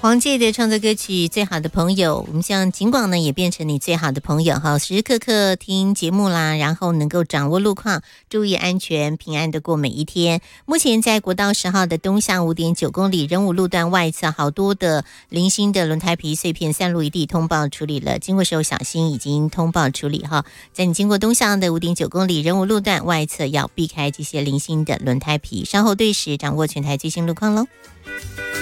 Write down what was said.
黄玠的创作歌曲《最好的朋友》，我们希望尽管呢也变成你最好的朋友哈，时时刻刻听节目啦，然后能够掌握路况，注意安全，平安的过每一天。目前在国道10号的东向 5.9 公里仁武路段外侧，好多的零星的轮胎皮碎片散落一地，通报处理了，经过时候小心，已经通报处理哈。在你经过东向的 5.9 公里仁武路段外侧，要避开这些零星的轮胎皮。稍后对时掌握全台最新路况喽。